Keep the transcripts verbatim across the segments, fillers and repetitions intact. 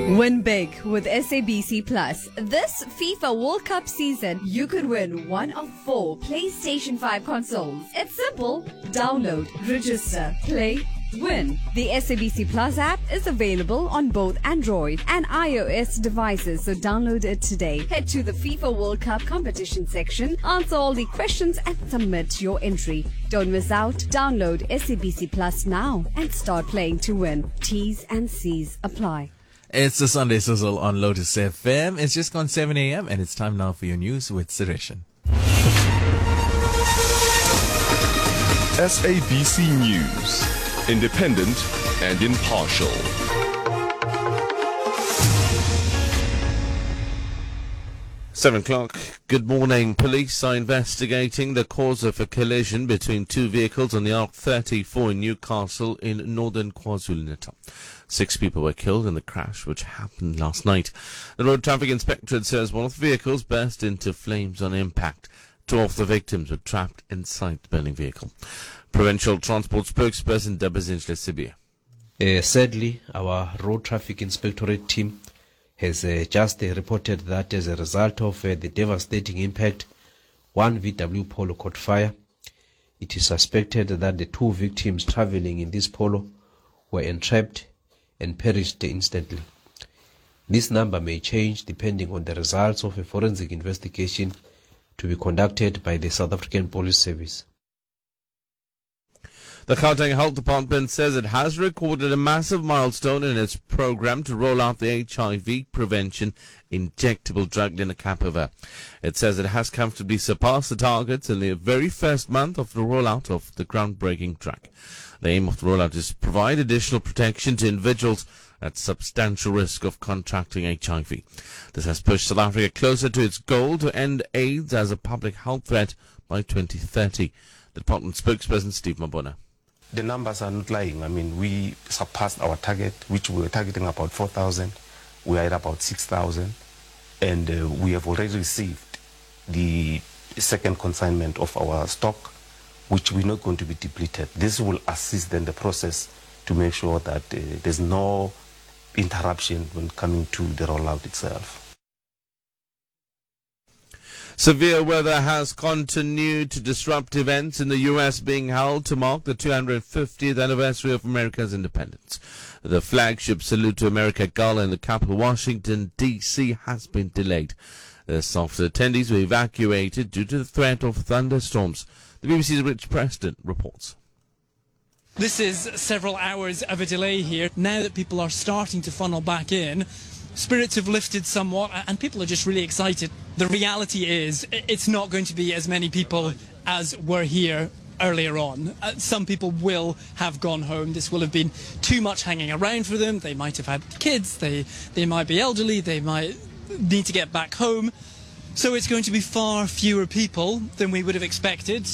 Win big with S A B C Plus. This FIFA World Cup season, you could win one of four PlayStation five consoles. It's simple. Download, register, play, win. The S A B C Plus app is available on both Android and iOS devices, so download it today. Head to the FIFA World Cup competition section, answer all the questions and submit your entry. Don't miss out. Download S A B C Plus now and start playing to win. T's and C's apply. It's the Sunday Sizzle on Lotus F M. It's just gone seven a.m. and it's time now for your news with Sureshan. S A B C News. Independent and impartial. Seven o'clock. Good morning. Police are investigating the cause of a collision between two vehicles on the R thirty-four in Newcastle in northern KwaZulu-Natal. Six people were killed in the crash, which happened last night. The Road Traffic Inspectorate says one of the vehicles burst into flames on impact. Two of the victims were trapped inside the burning vehicle. Provincial Transport spokesperson Dabazinhle Sibia. Uh, sadly, our Road Traffic Inspectorate team has uh, just uh, reported that as a result of uh, the devastating impact, one V W Polo caught fire. It is suspected that the two victims traveling in this Polo were entrapped and perished instantly. This number may change depending on the results of a forensic investigation to be conducted by the South African Police Service. The Gauteng Health Department says it has recorded a massive milestone in its program to roll out the H I V prevention injectable drug lenacapavir. It says it has comfortably surpassed the targets in the very first month of the rollout of the groundbreaking drug. The aim of the rollout is to provide additional protection to individuals at substantial risk of contracting H I V. This has pushed South Africa closer to its goal to end AIDS as a public health threat by twenty thirty. The department spokesperson Steve Mabona. The numbers are not lying. I mean, we surpassed our target, which we were targeting about four thousand. We are at about six thousand. And uh, we have already received the second consignment of our stock, which we're not going to be depleted. This will assist in the process to make sure that uh, there's no interruption when coming to the rollout itself. Severe weather has continued to disrupt events in the U S being held to mark the two hundred fiftieth anniversary of America's independence. The flagship Salute to America Gala in the capital, Washington, D C has been delayed. This after attendees were evacuated due to the threat of thunderstorms. The B B C's Rich Preston reports. This is several hours of a delay here. Now that people are starting to funnel back in, spirits have lifted somewhat and people are just really excited. The reality is it's not going to be as many people as were here earlier on. Uh, some people will have gone home. This will have been too much hanging around for them. They might have had kids, they, they might be elderly, they might need to get back home. So it's going to be far fewer people than we would have expected.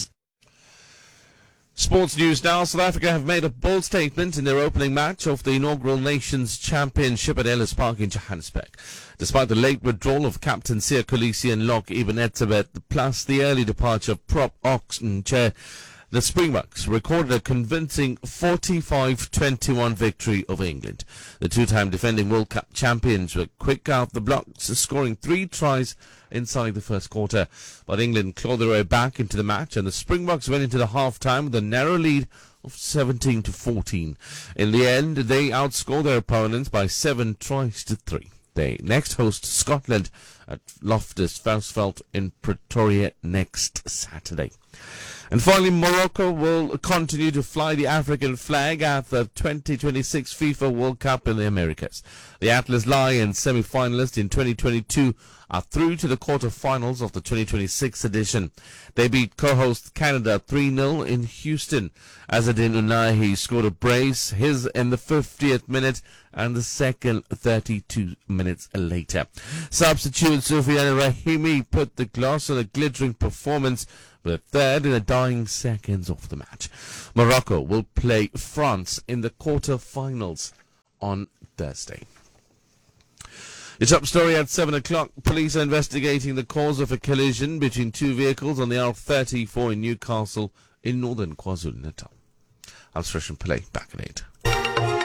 Sports news now. South Africa have made a bold statement in their opening match of the inaugural Nations Championship at Ellis Park in Johannesburg. Despite the late withdrawal of captain Siya Kolisi and lock Eben Etzebeth, plus the early departure of prop Oxen Chair, the Springboks recorded a convincing forty-five twenty-one victory over England. The two-time defending World Cup champions were quick out the blocks, scoring three tries inside the first quarter. But England clawed their way back into the match, and the Springboks went into the half-time with a narrow lead of seventeen to fourteen. In the end, they outscored their opponents by seven tries to three. They next host Scotland at Loftus Versfeld in Pretoria next Saturday. And finally, Morocco will continue to fly the African flag at the twenty twenty-six FIFA World Cup in the Americas. The Atlas Lions semi-finalists in twenty twenty-two are through to the quarter-finals of the twenty twenty-six edition. They beat co-host Canada three nil in Houston. Azadin Unahi scored a brace, his in the fiftieth minute and the second thirty-two minutes later. Substitute Soufiane Rahimi put the gloss on a glittering performance with a third in the dying seconds of the match. Morocco will play France in the quarter-finals on Thursday. The top story at seven o'clock. Police are investigating the cause of a collision between two vehicles on the R thirty-four in Newcastle in northern KwaZulu-Natal. I'm Sureshan Pillay, back at eight.